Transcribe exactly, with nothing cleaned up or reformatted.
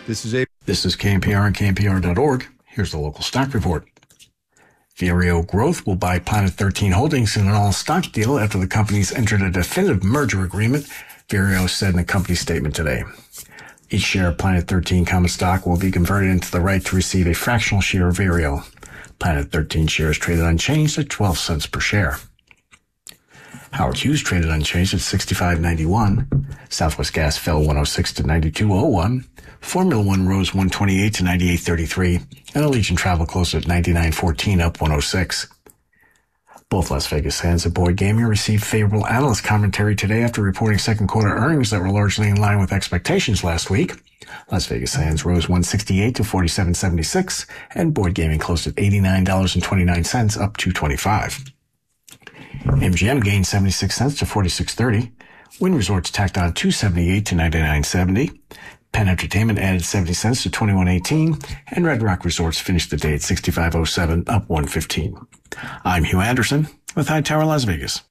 This is a This is K N P R and K N P R dot org. Here's the local stock report. Vireo Growth will buy Planet thirteen Holdings in an all-stock deal after the companies entered a definitive merger agreement, Vireo said in a company statement today. Each share of Planet thirteen common stock will be converted into the right to receive a fractional share of Vireo. Planet thirteen shares traded unchanged at twelve cents per share. Howard Hughes traded unchanged at sixty-five ninety-one. Southwest Gas fell one oh six to ninety-two oh one. Formula One rose one twenty-eight to ninety-eight thirty-three. And Allegiant Travel closed at ninety-nine fourteen, up one oh six. Both Las Vegas Sands and Boyd Gaming received favorable analyst commentary today after reporting second quarter earnings that were largely in line with expectations last week. Las Vegas Sands rose one sixty-eight to forty-seven seventy-six, and Boyd Gaming closed at eighty-nine twenty-nine, up two twenty-five. M G M gained seventy-six cents to forty-six thirty. Wynn Resorts tacked on two seventy-eight to ninety-nine seventy. Penn Entertainment added seventy cents to twenty-one eighteen, and Red Rock Resorts finished the day at sixty-five oh seven, up one fifteen. I'm Hugh Anderson with Hightower Las Vegas.